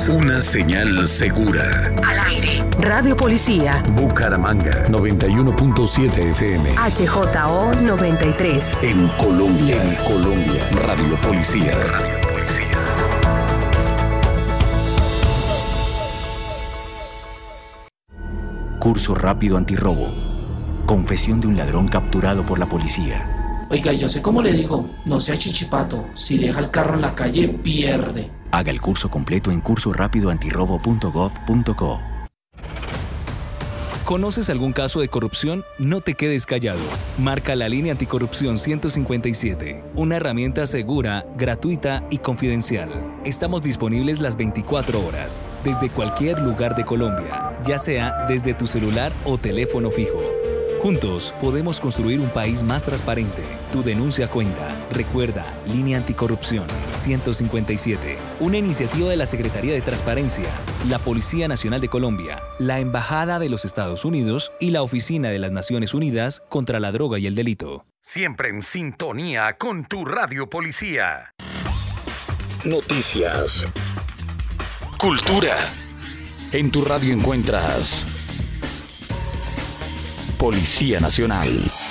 Una señal segura. Al aire. Radio Policía. Bucaramanga 91.7 FM. HJO 93. En Colombia. Radio Policía. Curso rápido antirrobo. Confesión de un ladrón capturado por la policía. Oiga, yo sé cómo le digo, no sea chichipato, si deja el carro en la calle, pierde. Haga el curso completo en cursorapidoantirrobo.gov.co. ¿Conoces algún caso de corrupción? No te quedes callado. Marca la línea anticorrupción 157, una herramienta segura, gratuita y confidencial. Estamos disponibles las 24 horas, desde cualquier lugar de Colombia, ya sea desde tu celular o teléfono fijo. Juntos podemos construir un país más transparente. Tu denuncia cuenta. Recuerda, Línea Anticorrupción 157. Una iniciativa de la Secretaría de Transparencia, la Policía Nacional de Colombia, la Embajada de los Estados Unidos y la Oficina de las Naciones Unidas contra la Droga y el Delito. Siempre en sintonía con tu Radio Policía. Noticias. Cultura. En tu radio encuentras Policía Nacional.